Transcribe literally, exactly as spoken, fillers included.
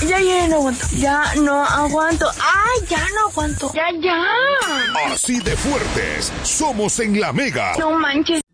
Ya, ya, no aguanto. Ya no aguanto. Ay, ya no aguanto. Ya, ya. Así de fuertes somos en La Mega. No manches.